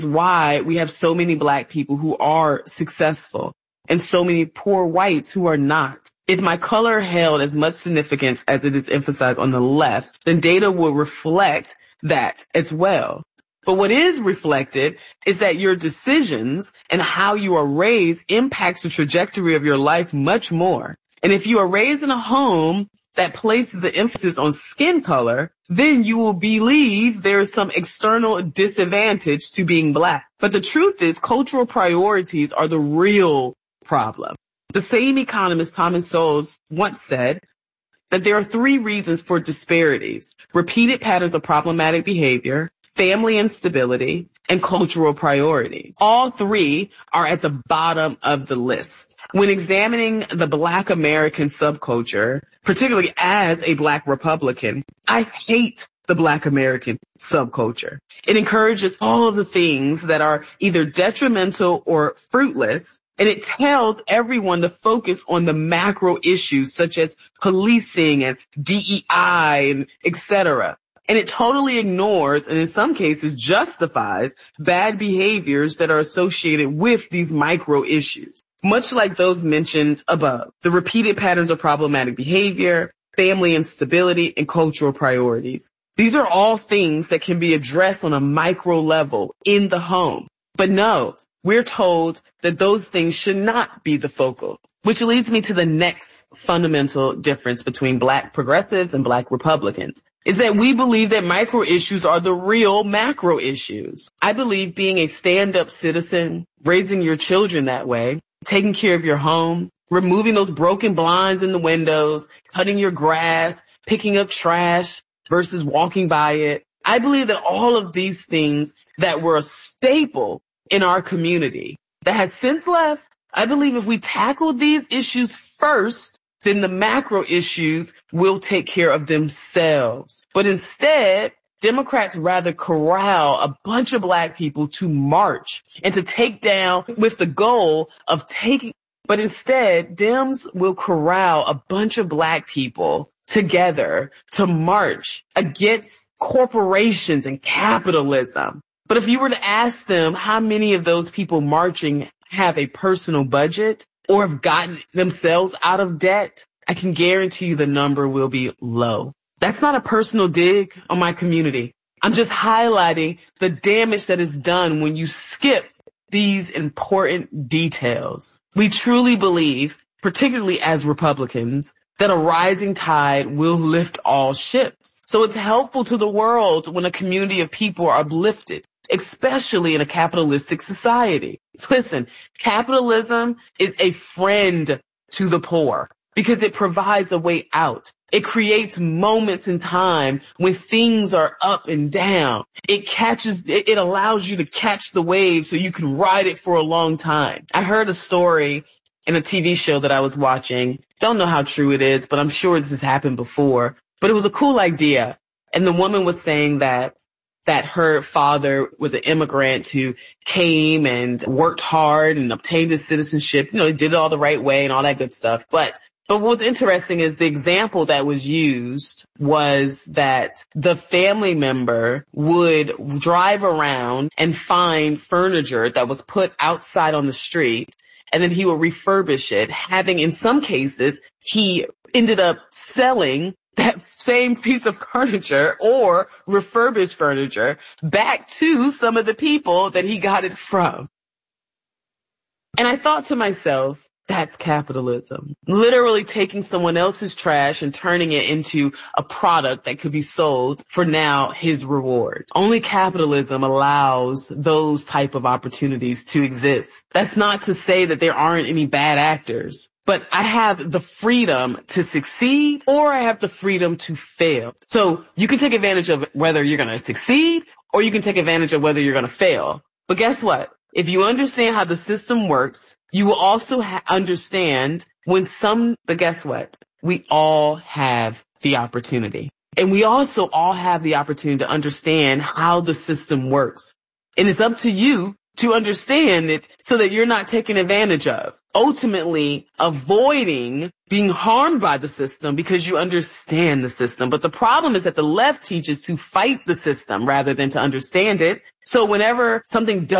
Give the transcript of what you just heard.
why we have so many black people who are successful and so many poor whites who are not. If my color held as much significance as it is emphasized on the left, then data will reflect that as well. But what is reflected is that your decisions and how you are raised impacts the trajectory of your life much more. And if you are raised in a home that places an emphasis on skin color, then you will believe there is some external disadvantage to being black. But the truth is, cultural priorities are the real problem. The same economist Thomas Sowell once said that there are 3 reasons for disparities: repeated patterns of problematic behavior, family instability, and cultural priorities. All 3 are at the bottom of the list. When examining the Black American subculture, particularly as a Black Republican, I hate the Black American subculture. It encourages all of the things that are either detrimental or fruitless, and it tells everyone to focus on the macro issues such as policing and DEI and etc. And it totally ignores, and in some cases justifies, bad behaviors that are associated with these micro issues, much like those mentioned above: the repeated patterns of problematic behavior, family instability, and cultural priorities. These are all things that can be addressed on a micro level in the home. But no, we're told that those things should not be the focal, which leads me to the next fundamental difference between Black progressives and Black Republicans, is that we believe that micro issues are the real macro issues. I believe being a stand-up citizen, raising your children that way, taking care of your home, removing those broken blinds in the windows, cutting your grass, picking up trash versus walking by it. I believe that all of these things that were a staple in our community that has since left, I believe if we tackle these issues first, then the macro issues will take care of themselves. But instead, Democrats rather corral a bunch of Black people to march and to take down with the goal of taking, but instead, Dems will corral a bunch of Black people together to march against corporations and capitalism. But if you were to ask them how many of those people marching have a personal budget or have gotten themselves out of debt, I can guarantee you the number will be low. That's not a personal dig on my community. I'm just highlighting the damage that is done when you skip these important details. We truly believe, particularly as Republicans, that a rising tide will lift all ships. So it's helpful to the world when a community of people are uplifted, especially in a capitalistic society. Listen, capitalism is a friend to the poor because it provides a way out. It creates moments in time when things are up and down. It allows you to catch the wave so you can ride it for a long time. I heard a story in a TV show that I was watching. Don't know how true it is, but I'm sure this has happened before. But it was a cool idea. And the woman was saying that her father was an immigrant who came and worked hard and obtained his citizenship. You know, he did it all the right way and all that good stuff. But what was interesting is the example that was used was that the family member would drive around and find furniture that was put outside on the street, and then he would refurbish it, having in some cases he ended up selling that same piece of furniture or refurbished furniture back to some of the people that he got it from. And I thought to myself, that's capitalism. Literally taking someone else's trash and turning it into a product that could be sold for now his reward. Only capitalism allows those type of opportunities to exist. That's not to say that there aren't any bad actors, but I have the freedom to succeed or I have the freedom to fail. So you can take advantage of whether you're going to succeed or you can take advantage of whether you're going to fail. But guess what? If you understand how the system works, you will also understand but guess what? We all have the opportunity. And we also all have the opportunity to understand how the system works. And it's up to you to understand it so that you're not taken advantage of. Ultimately, avoiding being harmed by the system because you understand the system. But the problem is that the left teaches to fight the system rather than to understand it. So whenever something